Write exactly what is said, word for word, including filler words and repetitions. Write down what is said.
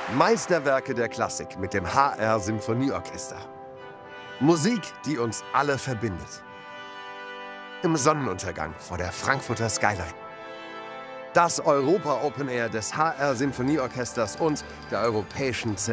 Meisterwerke der Klassik mit dem H R Symphonieorchester. Musik, die uns alle verbindet. Im Sonnenuntergang vor der Frankfurter Skyline. Das Europa Open Air des H R Symphonieorchesters und der Europäischen